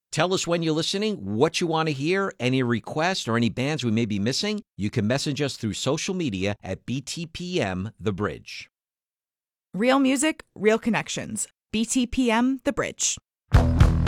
Tell us when you're listening, what you want to hear, any requests, or any bands we may be missing. You can message us through social media at BTPM The Bridge. Real music, real connections. BTPM The Bridge.